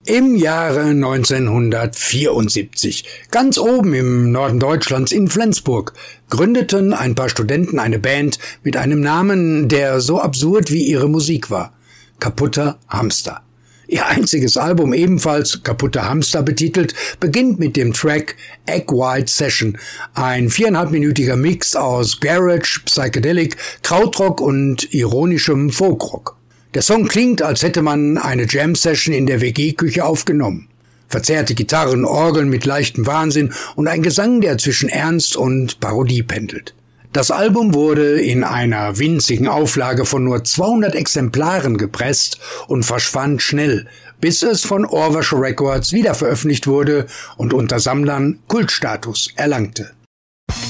Im Jahre 1974, ganz oben im Norden Deutschlands in Flensburg, gründeten ein paar Studenten eine Band mit einem Namen, der so absurd wie ihre Musik war: Kaputter Hamster. Ihr einziges Album, ebenfalls Kaputter Hamster betitelt, beginnt mit dem Track Egg White Session, ein 4,5-minütiger Mix aus Garage, Psychedelic, Krautrock und ironischem Folkrock. Der Song klingt, als hätte man eine Jam-Session in der WG-Küche aufgenommen. Verzerrte Gitarren, Orgeln mit leichtem Wahnsinn und ein Gesang, der zwischen Ernst und Parodie pendelt. Das Album wurde in einer winzigen Auflage von nur 200 Exemplaren gepresst und verschwand schnell, bis es von Orvasche Records wieder veröffentlicht wurde und unter Sammlern Kultstatus erlangte.